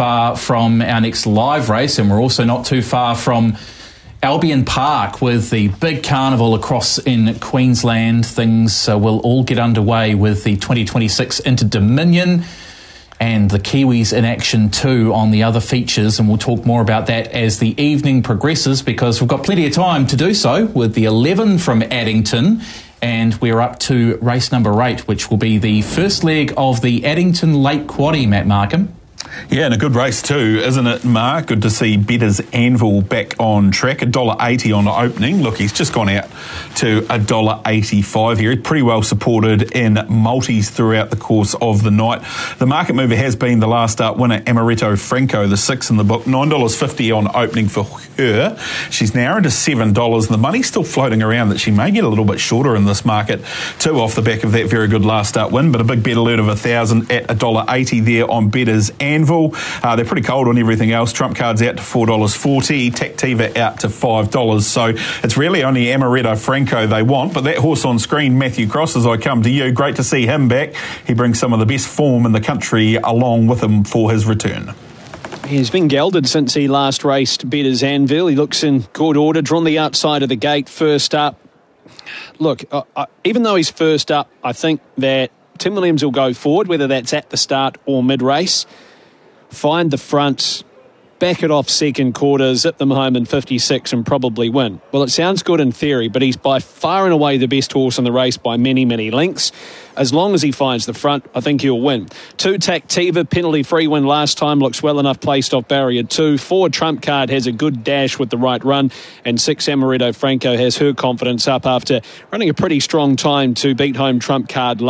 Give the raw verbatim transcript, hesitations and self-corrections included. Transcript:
far from our next live race, and we're also not too far from Albion Park with the big carnival across in Queensland. Things uh, will all get underway with the twenty twenty-six Inter-Dominion and the Kiwis in action too on the other features, and we'll talk more about that as the evening progresses, because we've got plenty of time to do so with the eleven from Addington, and we're up to race number eight, which will be the first leg of the Addington Lake Quaddie, Matt Markham. Yeah, and a good race too, isn't it, Mark? Good to see Bettor's Anvil back on track. one dollar eighty on the opening. Look, he's just gone out to one dollar eighty-five here. He's pretty well supported in multis throughout the course of the night. The market mover has been the last start winner, Amaretto Franco, the sixth in the book. nine dollars fifty on opening for her. She's narrowed to seven dollars, and the money's still floating around that she may get a little bit shorter in this market too, off the back of that very good last start win. But a big bet alert of one thousand at one dollar eighty there on Bettor's Anvil. Uh, they're pretty cold on everything else. Trump cards out to four dollars forty, Tactiva out to five dollars. So it's really only Amaretto Franco they want. But that horse on screen, Matthew Cross, as I come to you, great to see him back. He brings some of the best form in the country along with him for his return. He's been gelded since he last raced Bettor's Anvil. He looks in good order, drawn the outside of the gate first up. Look, uh, uh, even though he's first up, I think that Tim Williams will go forward, whether that's at the start or mid-race. Find the front, back it off second quarter, zip them home in fifty-six and probably win. Well, it sounds good in theory, but he's by far and away the best horse in the race by many, many lengths. As long as he finds the front, I think he'll win. Two, Tactiva, penalty-free win last time, looks well enough placed off barrier two. Four, Trump Card has a good dash with the right run. And six, Amaretto Franco has her confidence up after running a pretty strong time to beat home Trump Card